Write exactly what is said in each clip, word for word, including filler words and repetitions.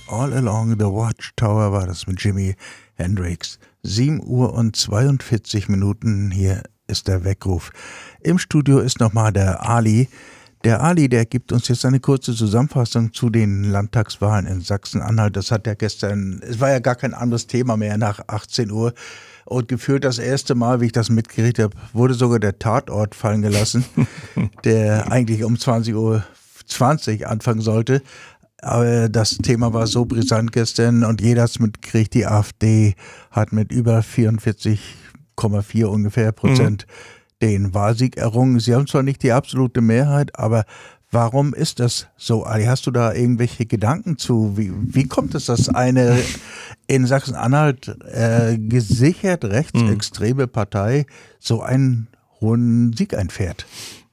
All Along the Watchtower war das mit Jimi Hendrix. sieben Uhr und zweiundvierzig Minuten, hier ist der Weckruf. Im Studio ist nochmal der Ali. Der Ali, der gibt uns jetzt eine kurze Zusammenfassung zu den Landtagswahlen in Sachsen-Anhalt. Das hat ja gestern, es war ja gar kein anderes Thema mehr nach achtzehn Uhr. Und gefühlt das erste Mal, wie ich das mitgekriegt habe, wurde sogar der Tatort fallen gelassen, der eigentlich um zwanzig Uhr zwanzig anfangen sollte. Aber das Thema war so brisant gestern und jeder hat es mitgekriegt. Die AfD hat mit über vierundvierzig Komma vier ungefähr Prozent mhm. den Wahlsieg errungen. Sie haben zwar nicht die absolute Mehrheit, aber warum ist das so, Ali? Hast du da irgendwelche Gedanken zu? Wie, wie kommt es, dass eine in Sachsen-Anhalt äh, gesichert rechtsextreme Partei so einen hohen Sieg einfährt?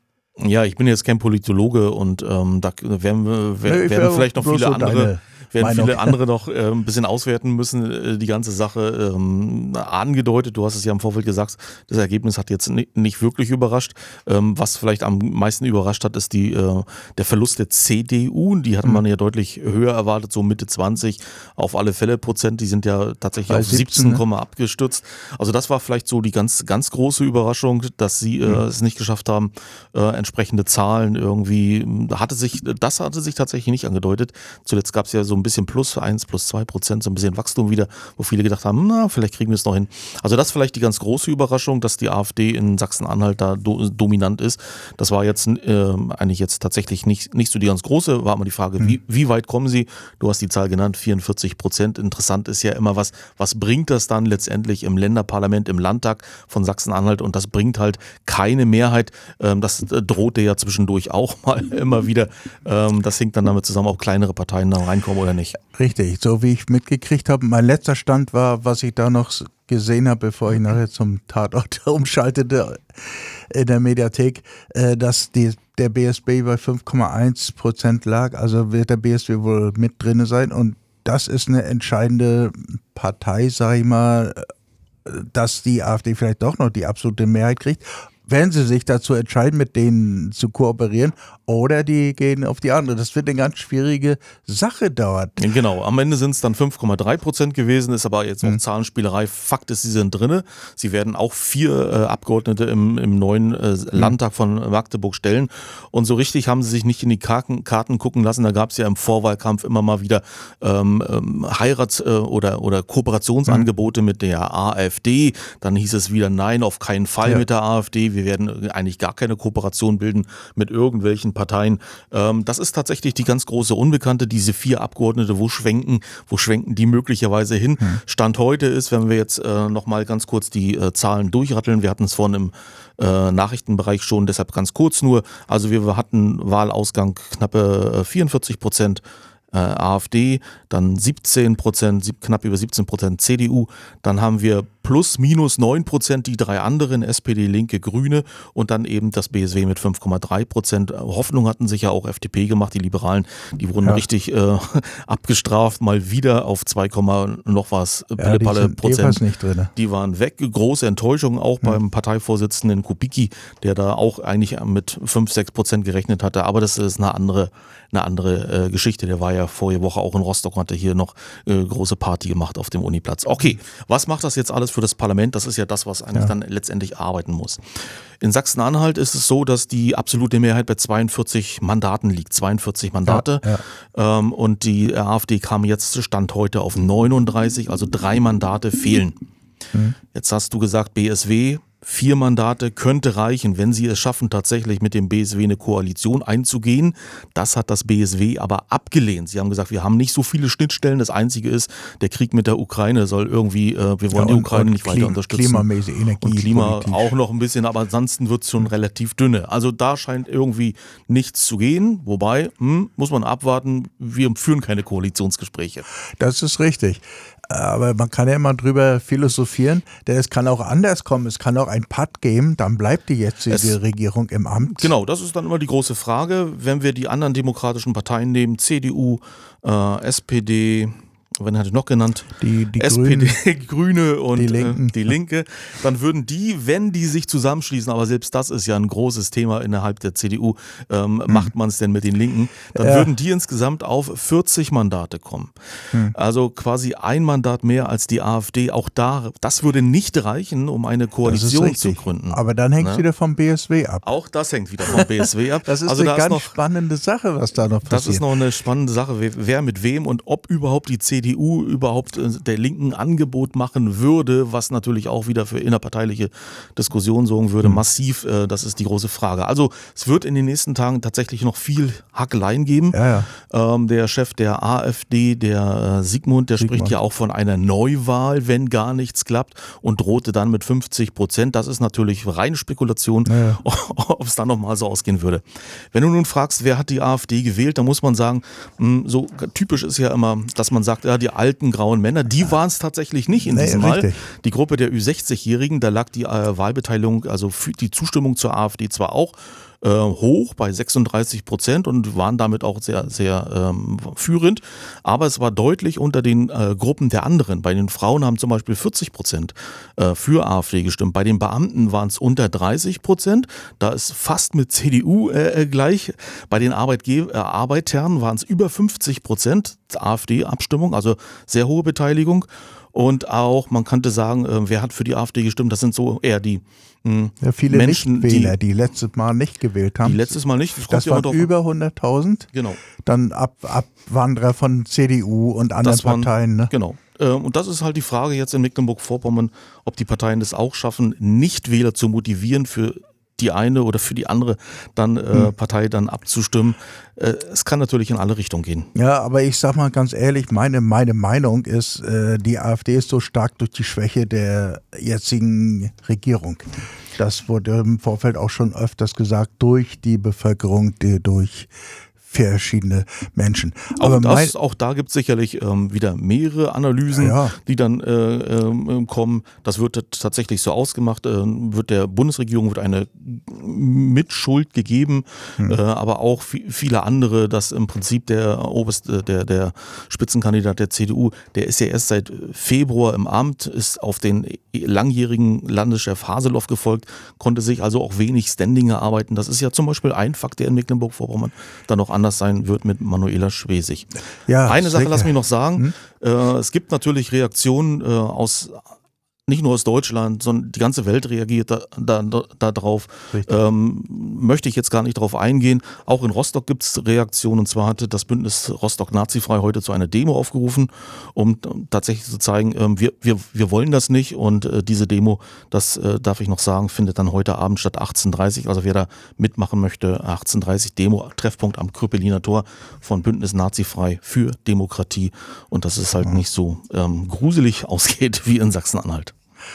Ja, ich bin jetzt kein Politologe und ähm, da werden, wir, werden, werden vielleicht noch viele so andere werden viele andere noch äh, ein bisschen auswerten müssen, äh, die ganze Sache ähm, angedeutet. Du hast es ja im Vorfeld gesagt, das Ergebnis hat jetzt nicht, nicht wirklich überrascht. Ähm, was vielleicht am meisten überrascht hat, ist die, äh, der Verlust der C D U. Die hatte man ja deutlich höher erwartet, so Mitte zwanzig auf alle Fälle Prozent. Die sind ja tatsächlich Bei auf siebzehn, siebzehn ne? abgestürzt. Also das war vielleicht so die ganz, ganz große Überraschung, dass sie äh, mhm. es nicht geschafft haben, äh, entsprechende Zahlen irgendwie, hatte sich, das hatte sich tatsächlich nicht angedeutet. Zuletzt gab es ja so ein bisschen plus eins, plus zwei Prozent, so ein bisschen Wachstum wieder, wo viele gedacht haben, na, vielleicht kriegen wir es noch hin. Also das ist vielleicht die ganz große Überraschung, dass die AfD in Sachsen-Anhalt da do, dominant ist. Das war jetzt äh, eigentlich jetzt tatsächlich nicht, nicht so die ganz große, war immer die Frage, mhm. wie, wie weit kommen sie? Du hast die Zahl genannt, vierundvierzig Prozent. Interessant ist ja immer, was, was bringt das dann letztendlich im Länderparlament, im Landtag von Sachsen-Anhalt, und das bringt halt keine Mehrheit. Ähm, das drohte ja zwischendurch auch mal immer wieder. Ähm, das hängt dann damit zusammen, ob kleinere Parteien da reinkommen oder nicht. Richtig, so wie ich mitgekriegt habe. Mein letzter Stand war, was ich da noch gesehen habe, bevor ich nachher zum Tatort umschaltete in der Mediathek, dass die, der B S B bei fünf Komma eins Prozent lag. Also wird der B S B wohl mit drin sein. Und das ist eine entscheidende Partei, sage ich mal, dass die AfD vielleicht doch noch die absolute Mehrheit kriegt. Wenn sie sich dazu entscheiden, mit denen zu kooperieren, oder die gehen auf die andere. Das wird eine ganz schwierige Sache dort. Genau, am Ende sind es dann fünf Komma drei Prozent gewesen, ist aber jetzt auch hm. Zahlenspielerei. Fakt ist, sie sind drinne. Sie werden auch vier äh, Abgeordnete im, im neuen äh, Landtag von Magdeburg stellen. Und so richtig haben sie sich nicht in die Karten, Karten gucken lassen. Da gab es ja im Vorwahlkampf immer mal wieder ähm, ähm, Heirats- äh, oder, oder Kooperationsangebote hm. mit der AfD. Dann hieß es wieder, nein, auf keinen Fall ja. mit der AfD. Wir werden eigentlich gar keine Kooperation bilden mit irgendwelchen Parteien. Ähm, das ist tatsächlich die ganz große Unbekannte, diese vier Abgeordnete, wo schwenken, wo schwenken die möglicherweise hin? Hm. Stand heute ist, wenn wir jetzt äh, nochmal ganz kurz die äh, Zahlen durchratteln, wir hatten es vorhin im äh, Nachrichtenbereich schon, deshalb ganz kurz nur, also wir hatten Wahlausgang knappe äh, vierundvierzig Prozent äh, AfD, dann siebzehn Prozent, sieb, knapp über siebzehn Prozent C D U, dann haben wir plus minus neun Prozent die drei anderen, S P D, Linke, Grüne, und dann eben das B S W mit fünf Komma drei Prozent. Hoffnung hatten sich ja auch F D P gemacht, die Liberalen, die wurden ja. richtig äh, abgestraft, mal wieder auf zwei, noch was Pille-Palle ja, Prozent. Nicht drin. Die waren weg. Große Enttäuschung auch ja. beim Parteivorsitzenden Kubicki, der da auch eigentlich mit fünf, sechs Prozent gerechnet hatte, aber das ist eine andere, eine andere äh, Geschichte. Der war ja vorige Woche auch in Rostock und hatte hier noch äh, große Party gemacht auf dem Uniplatz. Okay, was macht das jetzt alles für das Parlament? Das ist ja das, was eigentlich ja. dann letztendlich arbeiten muss. In Sachsen-Anhalt ist es so, dass die absolute Mehrheit bei zweiundvierzig Mandaten liegt. zweiundvierzig Mandate. Ja, ja. Ähm, und die AfD kam jetzt Stand heute auf neununddreißig, also drei Mandate fehlen. Mhm. Jetzt hast du gesagt, B S W, vier Mandate könnte reichen, wenn sie es schaffen, tatsächlich mit dem B S W eine Koalition einzugehen. Das hat das B S W aber abgelehnt. Sie haben gesagt, wir haben nicht so viele Schnittstellen. Das Einzige ist, der Krieg mit der Ukraine soll irgendwie, äh, wir wollen ja, und, die Ukraine nicht weiter unterstützen. Klimamäßig, Energie, und Klima Politik. Auch noch ein bisschen, aber ansonsten wird es schon relativ dünne. Also da scheint irgendwie nichts zu gehen. Wobei, hm, muss man abwarten, wir führen keine Koalitionsgespräche. Das ist richtig. Aber man kann ja immer drüber philosophieren, denn es kann auch anders kommen. Es kann auch ein Patt geben, dann bleibt die jetzige es, Regierung im Amt. Genau, das ist dann immer die große Frage. Wenn wir die anderen demokratischen Parteien nehmen, C D U, äh, S P D, wenn hatte ich noch genannt, die, die S P D, Grünen, Grüne und die, Linken. Äh, die Linke, dann würden die, wenn die sich zusammenschließen, aber selbst das ist ja ein großes Thema innerhalb der C D U, ähm, hm. macht man es denn mit den Linken, dann ja. würden die insgesamt auf vierzig Mandate kommen. Hm. Also quasi ein Mandat mehr als die AfD. Auch da, das würde nicht reichen, um eine Koalition zu gründen. Aber dann hängt es ne? wieder vom B S W ab. Auch das hängt wieder vom B S W ab. Das ist also eine da ganz ist noch, spannende Sache, was da noch passiert. Das ist noch eine spannende Sache, wer mit wem und ob überhaupt die C D U überhaupt der Linken Angebot machen würde, was natürlich auch wieder für innerparteiliche Diskussionen sorgen würde, mhm. massiv, äh, das ist die große Frage. Also es wird in den nächsten Tagen tatsächlich noch viel Hackeleien geben. Ja, ja. Ähm, der Chef der AfD, der äh, Sigmund, der Sigmund. spricht ja auch von einer Neuwahl, wenn gar nichts klappt und drohte dann mit fünfzig Prozent. Das ist natürlich reine Spekulation, ja, ja. ob es dann nochmal so ausgehen würde. Wenn du nun fragst, wer hat die AfD gewählt, dann muss man sagen, mh, so typisch ist ja immer, dass man sagt, ja, die alten grauen Männer, die waren es tatsächlich nicht in nee, diesem Mal. Die Gruppe der Ü sechzig-Jährigen, da lag die äh, Wahlbeteiligung, also für die Zustimmung zur AfD zwar auch äh, hoch bei sechsunddreißig Prozent und waren damit auch sehr, sehr ähm, führend, aber es war deutlich unter den äh, Gruppen der anderen. Bei den Frauen haben zum Beispiel vierzig Prozent äh, für AfD gestimmt. Bei den Beamten waren es unter dreißig Prozent. Da ist fast mit C D U äh, gleich. Bei den Arbeitge- äh, Arbeitern waren es über fünfzig Prozent AfD-Abstimmung, also sehr hohe Beteiligung. Und auch, man könnte sagen, äh, wer hat für die AfD gestimmt? Das sind so eher die mh, ja, viele Menschen, Nichtwähler, die, die letztes Mal nicht gewählt haben. Die letztes Mal nicht. Das, das waren über hunderttausend. Genau. Dann Ab Abwanderer von C D U und anderen das waren, Parteien. Ne? Genau. Äh, und das ist halt die Frage jetzt in Mecklenburg-Vorpommern, ob die Parteien das auch schaffen, Nichtwähler zu motivieren für die eine oder für die andere dann äh, hm. Partei dann abzustimmen. Äh, es kann natürlich in alle Richtungen gehen. Ja, aber ich sag mal ganz ehrlich, meine, meine Meinung ist, äh, die AfD ist so stark durch die Schwäche der jetzigen Regierung. Das wurde im Vorfeld auch schon öfters gesagt, durch die Bevölkerung, die, durch verschiedene Menschen. Aber auch, das, auch da gibt es sicherlich ähm, wieder mehrere Analysen, ja, ja. die dann äh, äh, kommen. Das wird tatsächlich so ausgemacht, äh, wird der Bundesregierung wird eine Mitschuld gegeben, hm. äh, aber auch viele andere, dass im Prinzip der oberste, der, der Spitzenkandidat der C D U, der ist ja erst seit Februar im Amt, ist auf den langjährigen Landeschef Haseloff gefolgt, konnte sich also auch wenig Standing erarbeiten. Das ist ja zum Beispiel ein Fakt, der in Mecklenburg-Vorpommern dann noch anders sein wird mit Manuela Schwesig. Ja, Eine Sache, lass mich noch sagen, hm? äh, es gibt natürlich Reaktionen äh, aus nicht nur aus Deutschland, sondern die ganze Welt reagiert da, da, da drauf. Ähm, möchte ich jetzt gar nicht drauf eingehen. Auch in Rostock gibt es Reaktionen. Und zwar hatte das Bündnis Rostock Nazifrei heute zu einer Demo aufgerufen, um tatsächlich zu zeigen, ähm, wir, wir, wir wollen das nicht. Und äh, diese Demo, das äh, darf ich noch sagen, findet dann heute Abend statt achtzehn Uhr dreißig. Also wer da mitmachen möchte, achtzehn Uhr dreißig Demo, Treffpunkt am Krüppeliner Tor von Bündnis Nazifrei für Demokratie. Und dass es halt ja. nicht so ähm, gruselig ausgeht wie in Sachsen-Anhalt.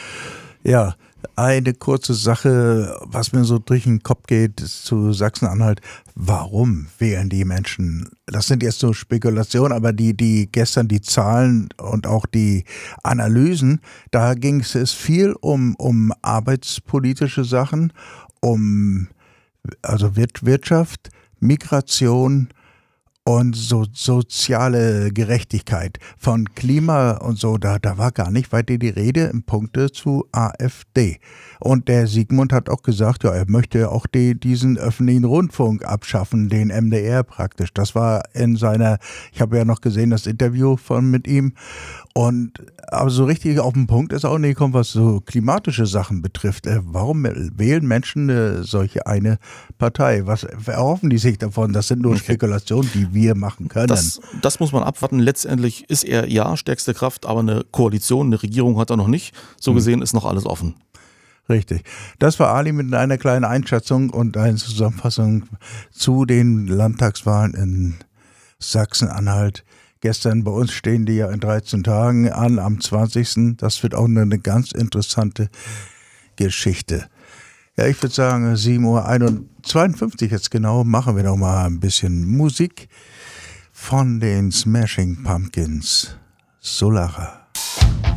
Ja, eine kurze Sache, was mir so durch den Kopf geht zu Sachsen-Anhalt. Warum wählen die Menschen? Das sind jetzt so Spekulationen, aber die, die gestern die Zahlen und auch die Analysen, da ging es viel um, um arbeitspolitische Sachen, um also Wirtschaft, Migration und so soziale Gerechtigkeit. Von Klima und so, da, da war gar nicht weiter die Rede im Punkte zu AfD. Und der Sigmund hat auch gesagt, ja, er möchte auch die, diesen öffentlichen Rundfunk abschaffen, den M D R praktisch. Das war in seiner, ich habe ja noch gesehen, das Interview von mit ihm. Und aber so richtig auf den Punkt ist auch nicht gekommen, was so klimatische Sachen betrifft. Warum wählen Menschen äh, solche eine Partei? Was erhoffen die sich davon? Das sind nur okay. Spekulationen, die wir machen können. Das, das muss man abwarten. Letztendlich ist er ja stärkste Kraft, aber eine Koalition, eine Regierung hat er noch nicht. So gesehen hm. ist noch alles offen. Richtig. Das war Ali mit einer kleinen Einschätzung und einer Zusammenfassung zu den Landtagswahlen in Sachsen-Anhalt. Gestern bei uns stehen die ja in dreizehn Tagen an, am zwanzigsten Das wird auch eine ganz interessante Geschichte. Ja, ich würde sagen, sieben Uhr zweiundfünfzig jetzt genau, machen wir noch mal ein bisschen Musik von den Smashing Pumpkins. Solara.